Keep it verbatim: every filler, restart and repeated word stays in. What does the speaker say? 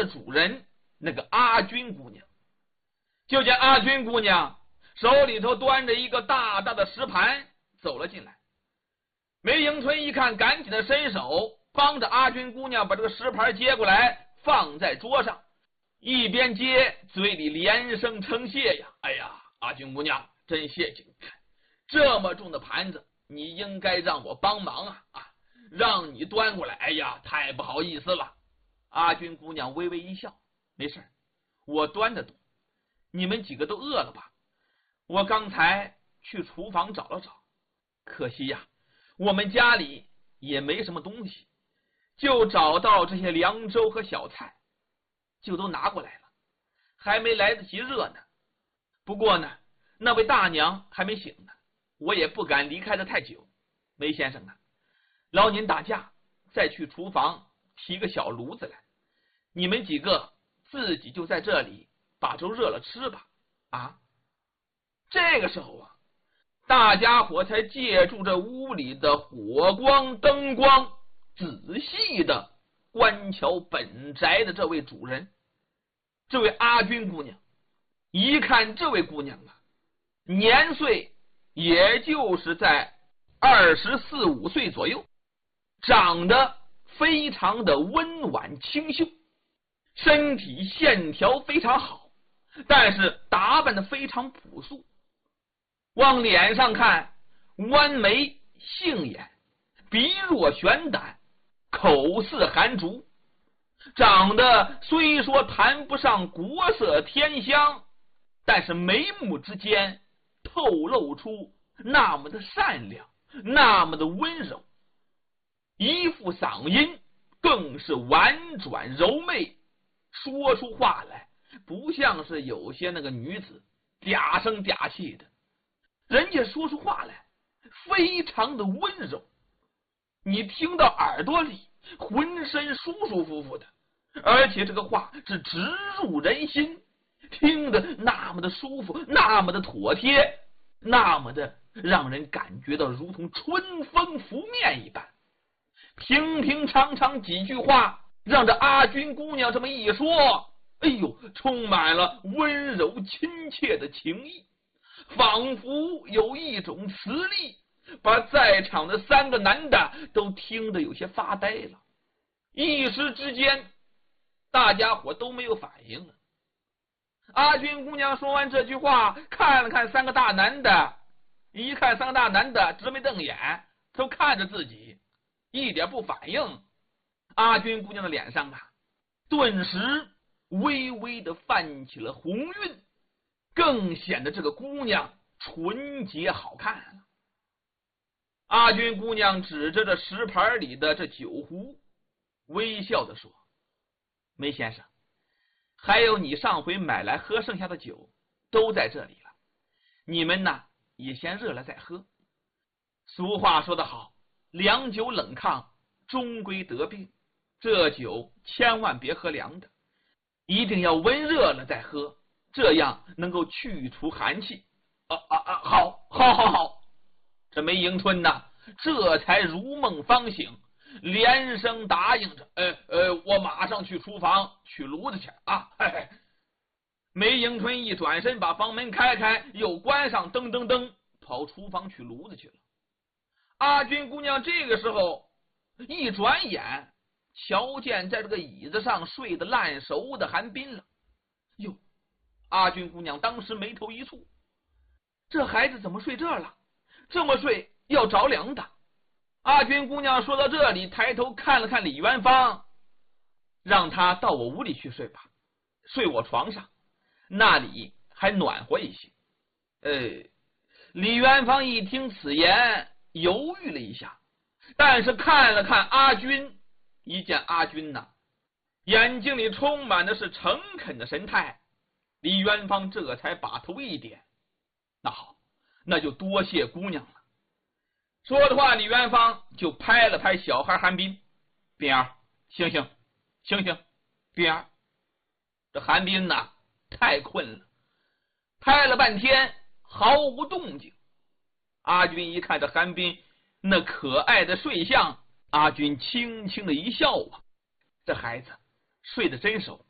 的主人那个阿军姑娘。就见阿军姑娘手里头端着一个大大的石盘走了进来。梅迎春一看，赶紧的伸手帮着阿军姑娘把这个石盘接过来放在桌上，一边接嘴里连声称谢呀。哎呀，阿军姑娘真谢谢你，这么重的盘子你应该让我帮忙啊啊，让你端过来，哎呀太不好意思了。阿军姑娘微微一笑，没事，我端得动，你们几个都饿了吧？我刚才去厨房找了找，可惜呀，我们家里也没什么东西，就找到这些凉粥和小菜，就都拿过来了，还没来得及热呢。不过呢，那位大娘还没醒呢，我也不敢离开得太久。梅先生啊，劳您大驾，再去厨房提个小炉子来，你们几个自己就在这里把粥热了吃吧。啊，这个时候啊，大家伙才借助这屋里的火光灯光，仔细的观瞧本宅的这位主人，这位阿军姑娘。一看这位姑娘啊，年岁也就是在二十四五岁左右，长得非常的温婉清秀，身体线条非常好，但是打扮的非常朴素。往脸上看，弯眉杏眼，鼻若悬胆，口似含竹，长得虽说谈不上国色天香，但是眉目之间透露出那么的善良，那么的温柔，一副嗓音更是婉转柔媚，说出话来不像是有些那个女子嗲声嗲气的，人家说出话来非常的温柔，你听到耳朵里浑身舒舒服服的，而且这个话是直入人心，听得那么的舒服，那么的妥帖，那么的让人感觉到如同春风拂面一般。平平常常几句话，让这阿军姑娘这么一说，哎呦，充满了温柔亲切的情意，仿佛有一种磁力，把在场的三个男的都听得有些发呆了。一时之间，大家伙都没有反应了。阿军姑娘说完这句话，看了看三个大男的，一看三个大男的直眉瞪眼，都看着自己，一点不反应。阿军姑娘的脸上啊，顿时微微的泛起了红晕，更显得这个姑娘纯洁好看了。阿军姑娘指着这石盘里的这酒壶，微笑的说：“梅先生，还有你上回买来喝剩下的酒都在这里了，你们呢也先热了再喝。俗话说得好，凉酒冷炕终归得病，这酒千万别喝凉的，一定要温热了再喝，这样能够去除寒气。啊啊啊！好，好，好，好！”这梅迎春呐，这才如梦方醒，连声答应着：“呃呃，我马上去厨房取炉子去啊！”嘿嘿。梅迎春一转身，把房门开开，又关上，噔噔噔，跑厨房取炉子去了。阿军姑娘这个时候一转眼，瞧见在这个椅子上睡得烂熟的韩冰了。哟，阿军姑娘当时眉头一蹙，这孩子怎么睡这儿了？这么睡要着凉的。阿军姑娘说到这里，抬头看了看李元芳，让他到我屋里去睡吧，睡我床上，那里还暖和一些。呃，李元芳一听此言，犹豫了一下，但是看了看阿军，一见阿军呐，眼睛里充满的是诚恳的神态，李元芳这才把头一点：“那好，那就多谢姑娘了。”说的话，李元芳就拍了拍小孩韩冰：“冰儿，醒醒，醒醒，冰儿。”这韩冰呐，太困了，拍了半天毫无动静。阿军一看这韩冰那可爱的睡相，阿军轻轻的一笑啊，这孩子睡得真熟，